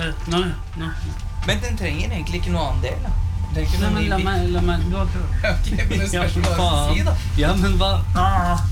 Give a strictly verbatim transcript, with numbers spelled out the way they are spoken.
Nå, nå. Men den trenger egentlig ikke noe annen del, da. Det er ikke Nei, noe men la ny meg, la meg, du har prøvd. Ok, men det Ja, spørs hva du faen. si, da. Ja, men hva? Ah.